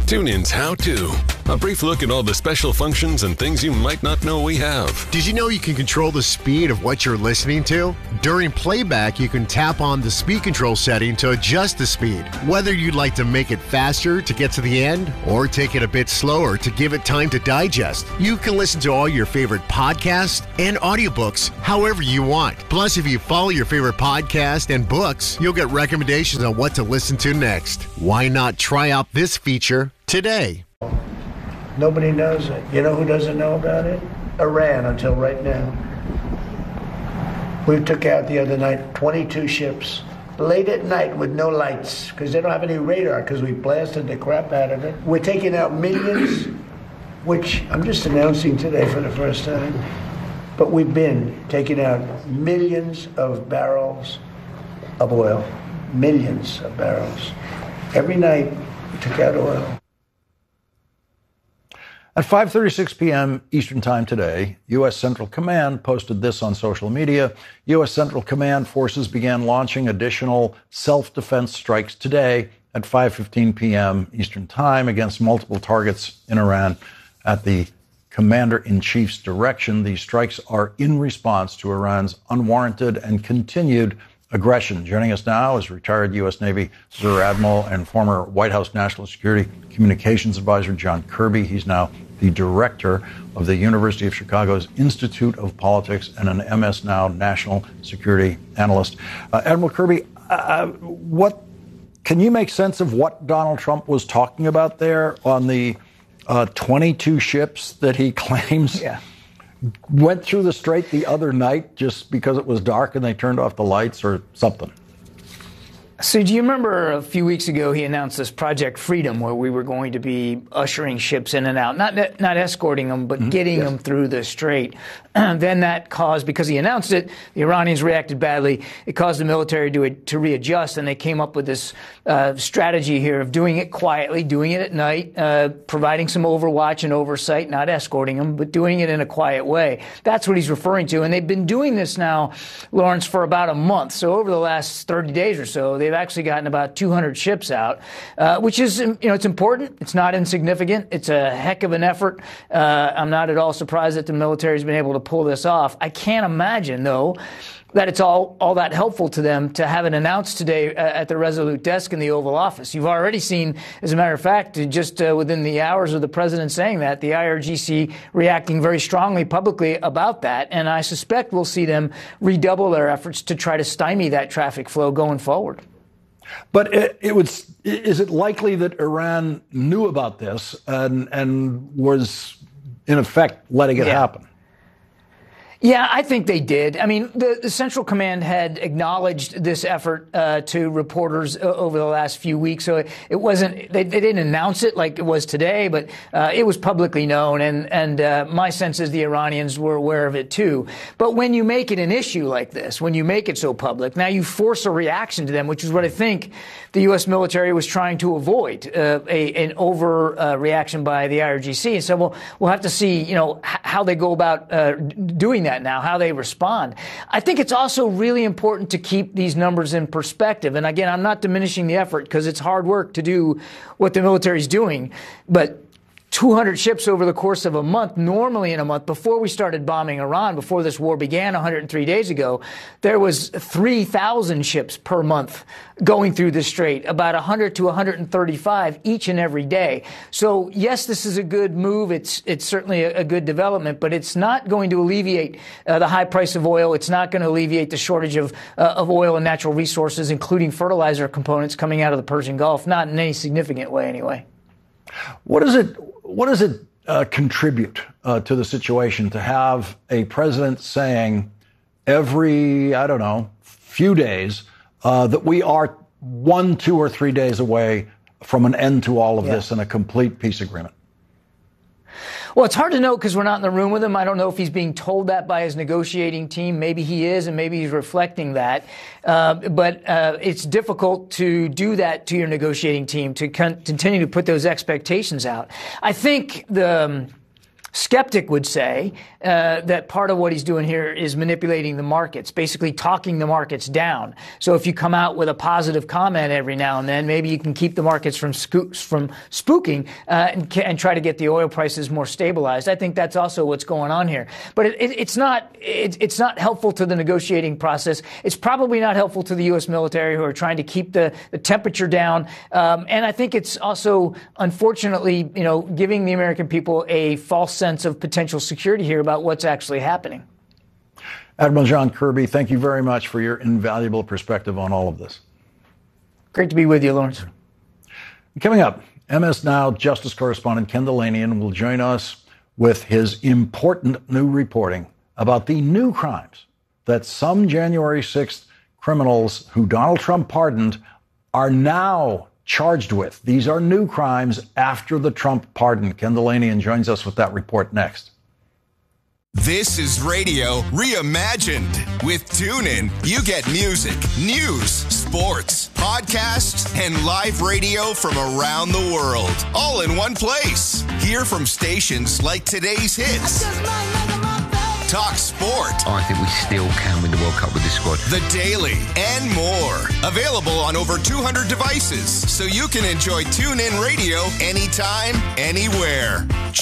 TuneIn's How To. A brief look at all the special functions and things you might not know we have. Did you know you can control the speed of what you're listening to? During playback, you can tap on the speed control setting to adjust the speed. Whether you'd like to make it faster to get to the end or take it a bit slower to give it time to digest, you can listen to all your favorite podcasts and audiobooks however you want. Plus, if you follow your favorite podcast and books, you'll get recommendations on what to listen to next. Why not try out this feature today? Nobody knows it. You know who doesn't know about it? Iran, until right now. We took out the other night 22 ships late at night with no lights because they don't have any radar because we blasted the crap out of it. We're taking out millions, which I'm just announcing today for the first time, but we've been taking out millions of barrels of oil. Millions of barrels. Every night we took out oil. At 5:36 p.m. Eastern Time today, U.S. Central Command posted this on social media. U.S. Central Command forces began launching additional self-defense strikes today at 5:15 p.m. Eastern Time against multiple targets in Iran. At the Commander-in-Chief's direction, these strikes are in response to Iran's unwarranted and continued aggression. Joining us now is retired U.S. Navy Rear Admiral and former White House National Security Communications Advisor John Kirby. He's now the director of the University of Chicago's Institute of Politics and an MS Now National Security Analyst. Admiral Kirby, what can you make sense of what Donald Trump was talking about there on the 22 ships that he claims went through the strait the other night just because it was dark and they turned off the lights or something? So do you remember a few weeks ago he announced this Project Freedom where we were going to be ushering ships in and out, not escorting them, but getting them through the strait. Then that caused, because he announced it, the Iranians reacted badly. It caused the military to readjust, and they came up with this strategy here of doing it quietly, doing it at night, providing some overwatch and oversight, not escorting them, but doing it in a quiet way. That's what he's referring to. And they've been doing this now, Lawrence, for about a month. So over the last 30 days or so, they've actually gotten about 200 ships out, which is, it's important. It's not insignificant. It's a heck of an effort. I'm not at all surprised that the military has been able to pull this off. I can't imagine, though, that it's all that helpful to them to have it announced today at the Resolute desk in the Oval Office. You've already seen, as a matter of fact, just within the hours of the president saying that, the IRGC reacting very strongly publicly about that. And I suspect we'll see them redouble their efforts to try to stymie that traffic flow going forward. But is it likely that Iran knew about this and was, in effect, letting it happen? Yeah, I think they did. I mean, the Central Command had acknowledged this effort to reporters over the last few weeks. So it wasn't, they didn't announce it like it was today, but it was publicly known. And my sense is the Iranians were aware of it too. But when you make it an issue like this, when you make it so public, now you force a reaction to them, which is what I think the U.S. military was trying to avoid, an over reaction by the IRGC. And so we'll have to see, how they go about doing that now, how they respond. I think it's also really important to keep these numbers in perspective. And again, I'm not diminishing the effort because it's hard work to do what the military is doing, but 200 ships over the course of a month, normally in a month, before we started bombing Iran, before this war began 103 days ago, there was 3,000 ships per month going through the strait, about 100 to 135 each and every day. So, yes, this is a good move. It's certainly a good development, but it's not going to alleviate the high price of oil. It's not going to alleviate the shortage of oil and natural resources, including fertilizer components coming out of the Persian Gulf, not in any significant way anyway. What does it contribute to the situation to have a president saying every, few days that we are 1, 2, or 3 days away from an end to all of this and a complete peace agreement? Well, it's hard to know because we're not in the room with him. I don't know if he's being told that by his negotiating team. Maybe he is, and maybe he's reflecting that. But it's difficult to do that to your negotiating team, to continue to put those expectations out. I think the skeptic would say that part of what he's doing here is manipulating the markets, basically talking the markets down. So if you come out with a positive comment every now and then, maybe you can keep the markets from spooking and try to get the oil prices more stabilized. I think that's also what's going on here. But it's not helpful to the negotiating process. It's probably not helpful to the U.S. military, who are trying to keep the temperature down. And I think it's also, unfortunately, giving the American people a false sense of potential security here about what's actually happening. Admiral John Kirby, thank you very much for your invaluable perspective on all of this. Great to be with you, Lawrence. Coming up, MS Now Justice correspondent Ken Dilanian will join us with his important new reporting about the new crimes that some January 6th criminals who Donald Trump pardoned are now charged with. These are new crimes after the Trump pardon. Ken Dilanian joins us with that report next. This is Radio Reimagined. With TuneIn, you get music, news, sports, podcasts, and live radio from around the world, all in one place. Hear from stations like Today's Hits, Talk Sport. I think we still can win the World Cup with this squad. The Daily, and more. Available on over 200 devices, so you can enjoy TuneIn Radio anytime, anywhere.